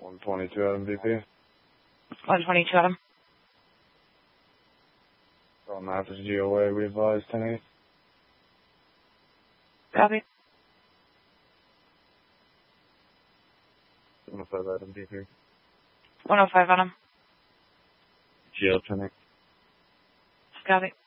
122 Adam BP. 122 Adam. Call Mathis GOA, we advise 10-8. Copy. 105 Adam BP. 105 Adam. GL 10-8. Copy.